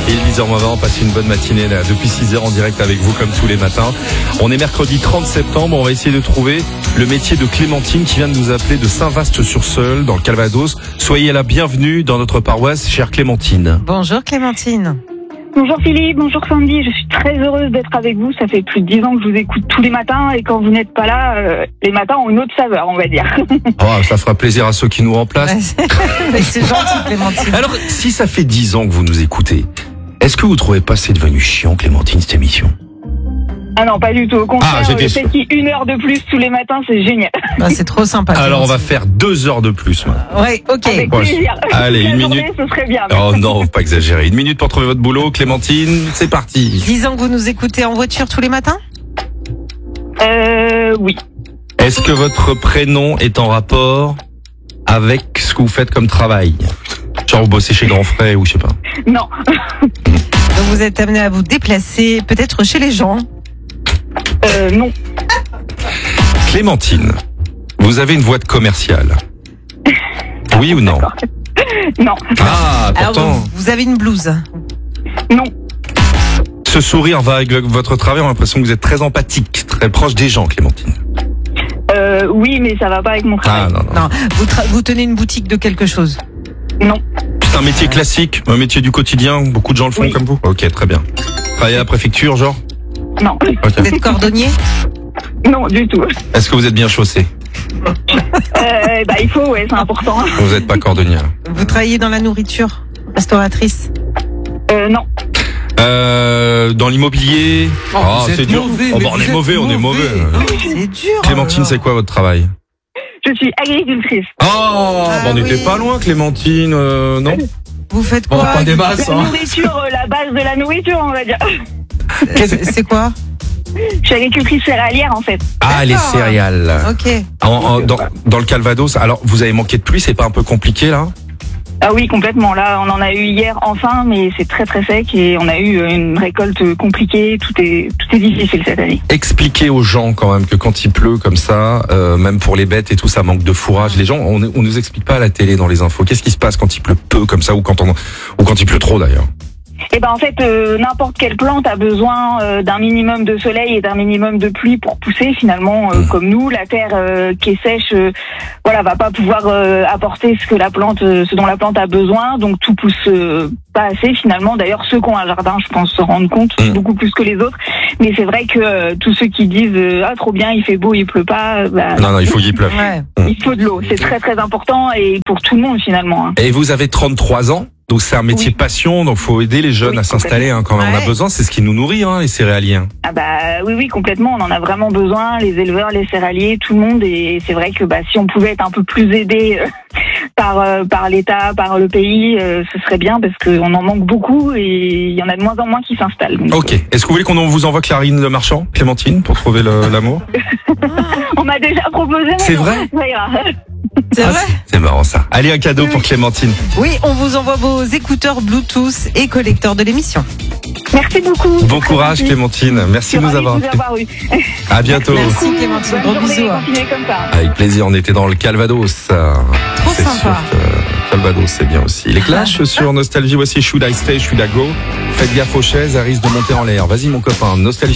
Il est 10h20, passez une bonne matinée là, depuis 6h en direct avec vous comme tous les matins. On est mercredi 30 septembre, on va essayer de trouver le métier de Clémentine qui vient de nous appeler de Saint-Vaast-sur-Seulles dans le Calvados. Soyez la bienvenue dans notre paroisse, chère Clémentine. Bonjour Clémentine. Bonjour Philippe, bonjour Sandy, je suis très heureuse d'être avec vous. Ça fait plus de 10 ans que je vous écoute tous les matins et quand vous n'êtes pas là, les matins ont une autre saveur, on va dire. Oh, ça fera plaisir à ceux qui nous remplacent. Ouais, c'est gentil Clémentine. Alors, si ça fait 10 ans que vous nous écoutez, est-ce que vous trouvez pas que c'est devenu chiant, Clémentine, cette émission ? Ah non, pas du tout, au contraire, j'étais le fait qu'il y ait 1 heure de plus tous les matins, c'est génial. Bah, c'est trop sympa. Alors, on va Clémentine. faire 2 heures de plus, maintenant. Ouais, ok. Avec Ouais, plaisir. allez, Toute la une journée, minute. ce serait bien. Oh non, faut pas exagérer. 1 minute pour trouver votre boulot, Clémentine, c'est parti. 10 ans que vous nous écoutez en voiture tous les matins ? Oui. Est-ce que votre prénom est en rapport avec ce que vous faites comme travail ? Genre vous bossez chez Grand Frais ou je sais pas. Non. Donc vous êtes amené à vous déplacer, peut-être chez les gens. Non. Clémentine, vous avez une voix de commerciale. Oui ou non ? Non. Ah, Alors pourtant, vous avez une blouse. Non. ce sourire va avec votre travail, on a l'impression que vous êtes très empathique, très proche des gens, Clémentine. Oui, mais ça va pas avec mon travail. Ah non, non. Non, vous tenez une boutique de quelque chose. Non. C'est un métier classique, un métier du quotidien, beaucoup de gens le font Oui. comme vous. Ok, très bien. Travaillez à la préfecture, genre ? Non. Ok. Vous êtes cordonnier ? Non, du tout. Est-ce que vous êtes bien chaussé ? Il faut, ouais, c'est important. Vous n'êtes pas cordonnière. Vous travaillez dans la nourriture ? Restauratrice ? Non. Dans l'immobilier. Oh, vous êtes c'est dur. mauvais, Oh, mais bah, on vous est êtes mauvais, on est mauvais. C'est dur. Clémentine, c'est quoi votre travail ? Je suis agricultrice. Oh, on n'était oui. pas loin, Clémentine, non ? Vous faites Bon, quoi ? pas des masses, La hein. nourriture, la base de la nourriture, on va dire. C'est quoi ? Je suis agricultrice céréalière, en fait. Ah, les D'accord. céréales. Ok. Dans le Calvados, alors vous avez manqué de pluie, c'est pas un peu compliqué là ? Ah oui, complètement. Là, on en a eu hier enfin, mais c'est très très sec et on a eu une récolte compliquée. Tout est difficile cette année. Expliquez aux gens quand même que quand il pleut comme ça, même pour les bêtes et tout, ça manque de fourrage. Les gens, on nous explique pas à la télé dans les infos. Qu'est-ce qui se passe quand il pleut peu comme ça ou quand il pleut trop d'ailleurs ? Et en fait, n'importe quelle plante a besoin d'un minimum de soleil et d'un minimum de pluie pour pousser. Finalement, comme nous, la terre qui est sèche, va pas pouvoir apporter ce dont la plante a besoin. Donc tout pousse pas assez finalement. D'ailleurs, ceux qui ont un jardin, je pense, se rendent compte beaucoup plus que les autres. Mais c'est vrai que tous ceux qui disent trop bien, il fait beau, il pleut pas. Non, il faut qu'il pleuve. Ouais. Il faut de l'eau. C'est très très important et pour tout le monde finalement. Et vous avez 33 ans, donc c'est un métier Oui. passion, donc faut aider les jeunes Oui, à s'installer quand même. On a Ouais. besoin, c'est ce qui nous nourrit, les céréaliens. Ah oui, complètement. On en a vraiment besoin, les éleveurs, les céréaliers, tout le monde. Et c'est vrai que si on pouvait être un peu plus aidé par l'État, par le pays, ce serait bien parce qu'on en manque beaucoup et il y en a de moins en moins qui s'installent. Donc, Ok. Est-ce que vous voulez qu'on vous envoie Clarine Le Marchand, Clémentine, pour trouver l'amour ? on m'a déjà proposé. mais C'est non, vrai ça ira. C'est vrai ? C'est marrant ça. Allez, un cadeau pour Clémentine. Oui, on vous envoie vos écouteurs Bluetooth et collecteurs de l'émission. Merci beaucoup. Bon Très courage, gentil. Clémentine. Merci Je de suis nous ravie avoir de appelé. vous avoir eu. À bientôt. Merci Clémentine, Bonne gros journée, bisous. continuez comme ça. Avec plaisir, on était dans le Calvados. Trop C'est sympa. sûr que Calvados, c'est bien aussi. Les Clash sur Nostalgie, voici Should I Stay, Should I Go. Faites gaffe aux chaises, elles risquent de monter en l'air. Vas-y mon copain, Nostalgie.